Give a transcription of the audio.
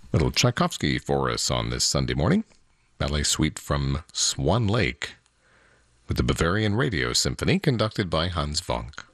Little Tchaikovsky for us on this Sunday morning. Ballet Suite from Swan Lake with the Bavarian Radio Symphony conducted by Hans Vonk.